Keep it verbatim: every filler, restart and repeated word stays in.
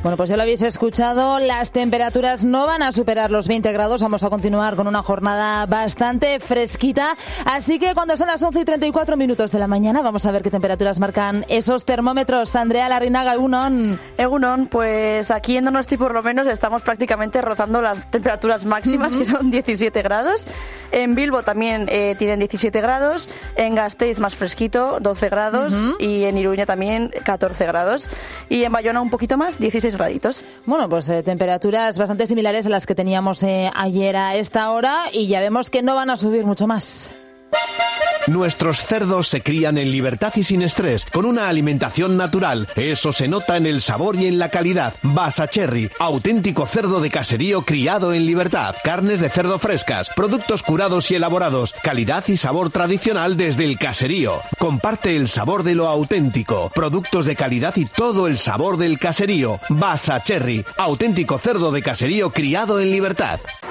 Bueno, pues ya lo habéis escuchado, las temperaturas no van a superar los veinte grados, vamos a continuar con una jornada bastante fresquita, así que cuando son las once y treinta y cuatro minutos de la mañana vamos a ver qué temperaturas marcan esos termómetros. Andrea Larrinaga, Egunon. Egunon, pues aquí en Donosti por lo menos estamos prácticamente rozando las temperaturas máximas, uh-huh. que son diecisiete grados. En Bilbo también eh, tienen diecisiete grados, en Gasteiz más fresquito, doce grados, uh-huh. y en Iruña también catorce grados, y en Bayona un poquito más, dieciséis graditos. Bueno, pues eh, temperaturas bastante similares a las que teníamos eh, ayer a esta hora, y ya vemos que no van a subir mucho más. Nuestros cerdos se crían en libertad y sin estrés, con una alimentación natural. Eso se nota en el sabor y en la calidad. Basacherry, auténtico cerdo de caserío criado en libertad. Carnes de cerdo frescas, productos curados y elaborados, calidad y sabor tradicional desde el caserío. Comparte el sabor de lo auténtico. Productos de calidad y todo el sabor del caserío. Basacherry, auténtico cerdo de caserío criado en libertad.